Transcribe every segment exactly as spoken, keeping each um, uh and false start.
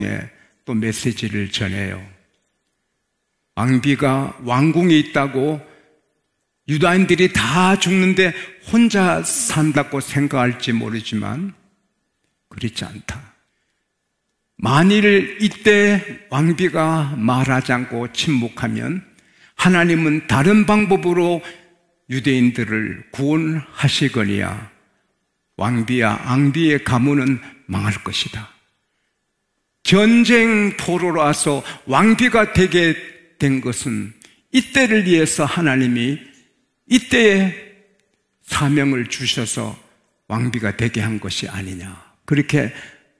또 메시지를 전해요. 왕비가 왕궁이 있다고 유다인들이 다 죽는데 혼자 산다고 생각할지 모르지만 그렇지 않다. 만일 이때 왕비가 말하지 않고 침묵하면 하나님은 다른 방법으로 유대인들을 구원하시거니와 왕비와 앙비의 가문은 망할 것이다. 전쟁 포로로 와서 왕비가 되게 된 것은 이때를 위해서 하나님이 이때에 사명을 주셔서 왕비가 되게 한 것이 아니냐, 그렇게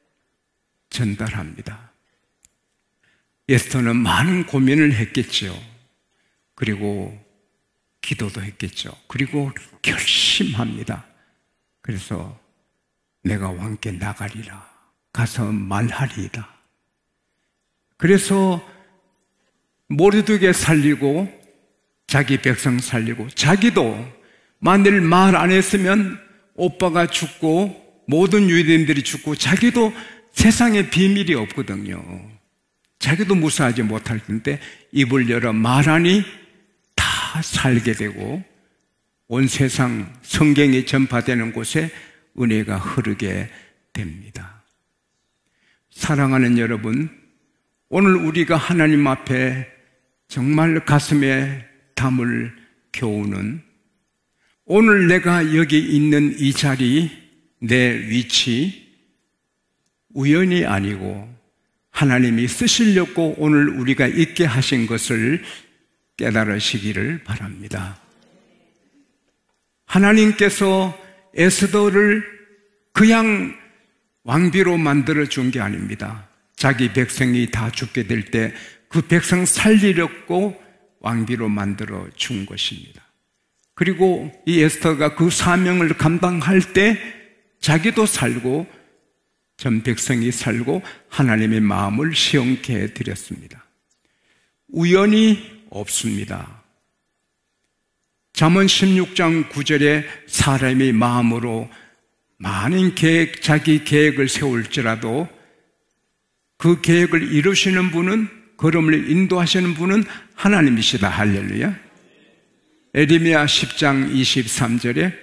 전달합니다. 에스더는 많은 고민을 했겠죠. 그리고 기도도 했겠죠. 그리고 결심합니다. 그래서 내가 왕께 나가리라, 가서 말하리이다. 그래서 모르드게 살리고 자기 백성 살리고, 자기도 만일 말 안 했으면 오빠가 죽고 모든 유대인들이 죽고 자기도 세상에 비밀이 없거든요. 자기도 무사하지 못할 텐데 입을 열어 말하니 다 살게 되고 온 세상 성경이 전파되는 곳에 은혜가 흐르게 됩니다. 사랑하는 여러분, 오늘 우리가 하나님 앞에 정말 가슴에 담을 교훈은, 오늘 내가 여기 있는 이 자리, 내 위치 우연이 아니고 하나님이 쓰시려고 오늘 우리가 있게 하신 것을 깨달으시기를 바랍니다. 하나님께서 에스더를 그냥 왕비로 만들어 준 게 아닙니다. 자기 백성이 다 죽게 될 때 그 백성 살리려고 왕비로 만들어 준 것입니다. 그리고 이 에스더가 그 사명을 감당할 때 자기도 살고 전 백성이 살고 하나님의 마음을 시원케 해드렸습니다. 우연이 없습니다. 잠언 십육 장 구 절에 사람이 마음으로 많은 계획, 자기 계획을 세울지라도 그 계획을 이루시는 분은, 걸음을 인도하시는 분은 하나님이시다. 할렐루야. 에레미야 십 장 이십삼 절에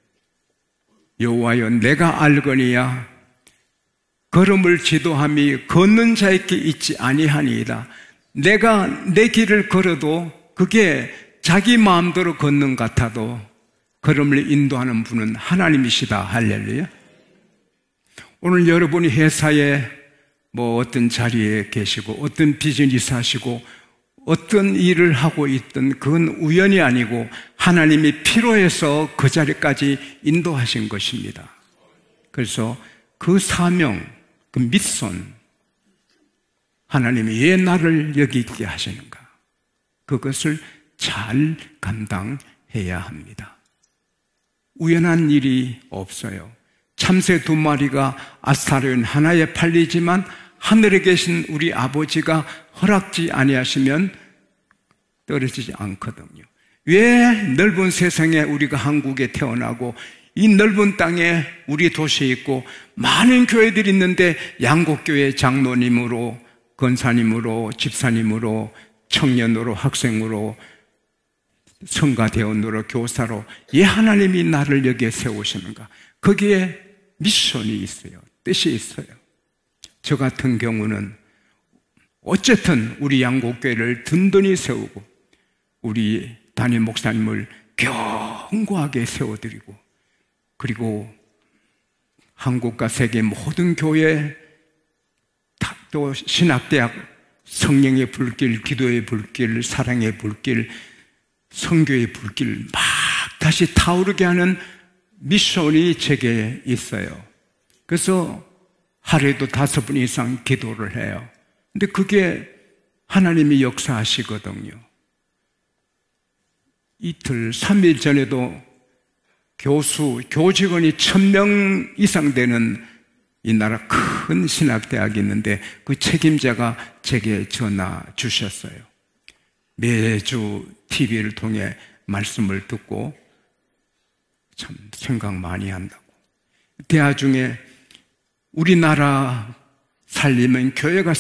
여호와여 내가 알거니와 걸음을 지도함이 걷는 자에게 있지 아니하니이다. 내가 내 길을 걸어도 그게 자기 마음대로 걷는 것 같아도 걸음을 인도하는 분은 하나님이시다. 할렐루야. 오늘 여러분이 회사에 뭐 어떤 자리에 계시고 어떤 비즈니스 하시고 어떤 일을 하고 있든 그건 우연이 아니고 하나님이 필요해서 그 자리까지 인도하신 것입니다. 그래서 그 사명, 그 미션, 하나님이 왜 나를 여기 있게 하시는가, 그것을 잘 감당해야 합니다. 우연한 일이 없어요. 참새 두 마리가 아스타리온 하나에 팔리지만 하늘에 계신 우리 아버지가 허락지 아니하시면 떨어지지 않거든요. 왜 넓은 세상에 우리가 한국에 태어나고 이 넓은 땅에 우리 도시에 있고 많은 교회들이 있는데 양곡교회 장로님으로, 권사님으로, 집사님으로, 청년으로, 학생으로, 성가대원으로, 교사로 왜 하나님이 나를 여기에 세우시는가? 거기에 미션이 있어요. 뜻이 있어요. 저 같은 경우는 어쨌든 우리 양곡교회를 든든히 세우고 우리 담임 목사님을 견고하게 세워드리고 그리고 한국과 세계 모든 교회, 또 신학대학, 성령의 불길, 기도의 불길, 사랑의 불길, 선교의 불길 막 다시 타오르게 하는 미션이 제게 있어요. 그래서 하루에도 다섯 번 이상 기도를 해요. 근데 그게 하나님이 역사하시거든요. 이틀, 삼 일 전에도 교수, 교직원이 천 명 이상 되는 이 나라 큰 신학대학이 있는데 그 책임자가 제게 전화 주셨어요. 매주 티비를 통해 말씀을 듣고 참 생각 많이 한다고. 대화 중에 우리나라 살리면 교회가